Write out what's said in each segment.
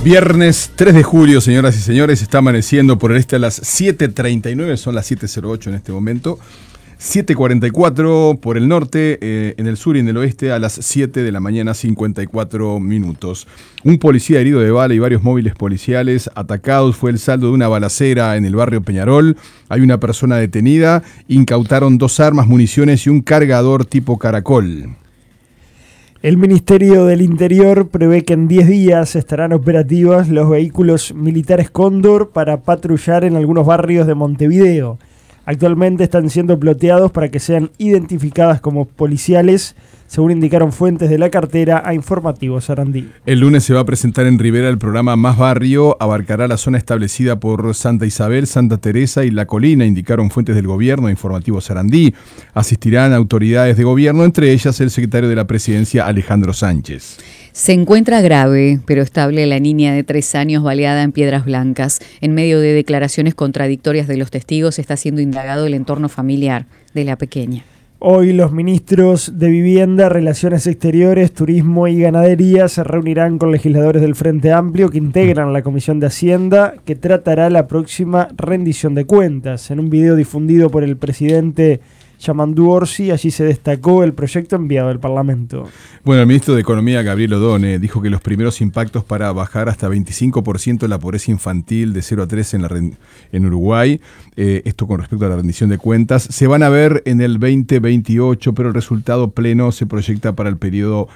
Viernes 3 de julio, señoras y señores, está amaneciendo por el este a las 7:39, son las 7:08 en este momento. 7:44 por el norte, en el sur y en el oeste a las 7 de la mañana, 54 minutos. Un policía herido de bala y varios móviles policiales atacados fue el saldo de una balacera en el barrio Peñarol. Hay una persona detenida, incautaron 2 armas, municiones y un cargador tipo Caracol. El Ministerio del Interior prevé que en 10 días estarán operativos los vehículos militares Cóndor para patrullar en algunos barrios de Montevideo. Actualmente están siendo ploteados para que sean identificadas como policiales, según indicaron fuentes de la cartera a Informativo Sarandí. El lunes se va a presentar en Rivera el programa Más Barrio, abarcará la zona establecida por Santa Isabel, Santa Teresa y La Colina, indicaron fuentes del gobierno a Informativo Sarandí. Asistirán autoridades de gobierno, entre ellas el secretario de la Presidencia, Alejandro Sánchez. Se encuentra grave, pero estable la niña de 3 años baleada en Piedras Blancas. En medio de declaraciones contradictorias de los testigos, está siendo indagado el entorno familiar de la pequeña. Hoy los ministros de Vivienda, Relaciones Exteriores, Turismo y Ganadería se reunirán con legisladores del Frente Amplio que integran la Comisión de Hacienda, que tratará la próxima rendición de cuentas. En un video difundido por el presidente Yamandu Orsi, allí se destacó el proyecto enviado al Parlamento. Bueno, el ministro de Economía, Gabriel Odone, dijo que los primeros impactos para bajar hasta 25% la pobreza infantil de 0 a 3 en Uruguay, esto con respecto a la rendición de cuentas, se van a ver en el 2028, pero el resultado pleno se proyecta para el periodo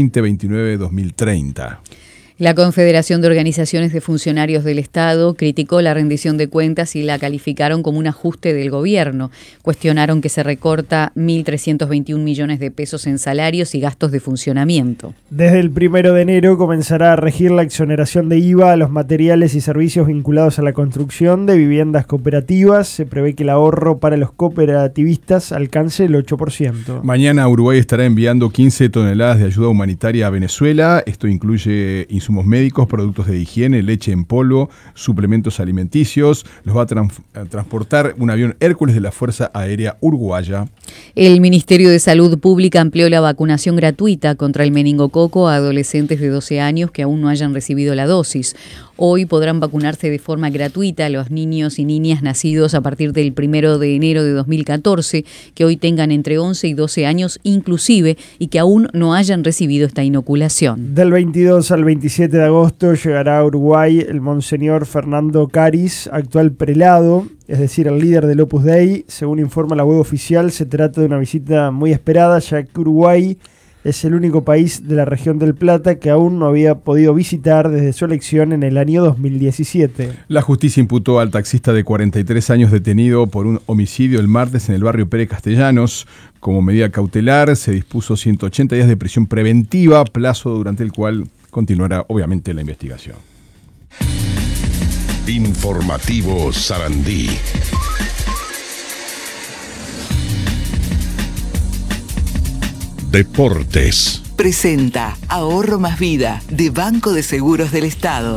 2029-2030. La Confederación de Organizaciones de Funcionarios del Estado criticó la rendición de cuentas y la calificaron como un ajuste del gobierno. Cuestionaron que se recorta 1.321 millones de pesos en salarios y gastos de funcionamiento. Desde el 1 de enero comenzará a regir la exoneración de IVA a los materiales y servicios vinculados a la construcción de viviendas cooperativas. Se prevé que el ahorro para los cooperativistas alcance el 8%. Mañana Uruguay estará enviando 15 toneladas de ayuda humanitaria a Venezuela. Esto incluye insumos médicos, productos de higiene, leche en polvo, suplementos alimenticios. Los va a transportar un avión Hércules de la Fuerza Aérea Uruguaya. El Ministerio de Salud Pública amplió la vacunación gratuita contra el meningococo a adolescentes de 12 años que aún no hayan recibido la dosis. Hoy podrán vacunarse de forma gratuita los niños y niñas nacidos a partir del 1 de enero de 2014, que hoy tengan entre 11 y 12 años inclusive y que aún no hayan recibido esta inoculación. Del 22 al 27 de agosto llegará a Uruguay el Monseñor Fernando Caris, actual prelado, es decir, el líder del Opus Dei. Según informa la web oficial, se trata de una visita muy esperada, ya que Uruguay es el único país de la región del Plata que aún no había podido visitar desde su elección en el año 2017. La justicia imputó al taxista de 43 años detenido por un homicidio el martes en el barrio Pérez Castellanos. Como medida cautelar se dispuso 180 días de prisión preventiva, plazo durante el cual continuará obviamente la investigación. Informativo Sarandí. Deportes. Presenta Ahorro Más Vida de Banco de Seguros del Estado.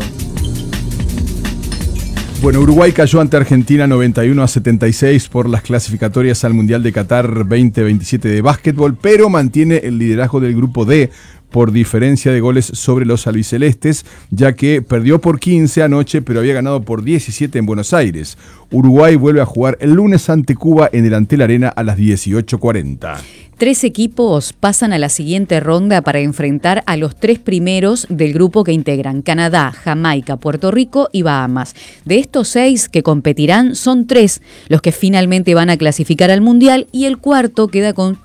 Bueno, Uruguay cayó ante Argentina 91-76 por las clasificatorias al Mundial de Qatar 2027 de básquetbol, pero mantiene el liderazgo del grupo D por diferencia de goles sobre los albicelestes, ya que perdió por 15 anoche, pero había ganado por 17 en Buenos Aires. Uruguay vuelve a jugar el lunes ante Cuba en el Antel Arena a las 18:40. 3 equipos pasan a la siguiente ronda para enfrentar a los 3 primeros del grupo que integran Canadá, Jamaica, Puerto Rico y Bahamas. De estos 6 que competirán, son 3 los que finalmente van a clasificar al Mundial y el cuarto queda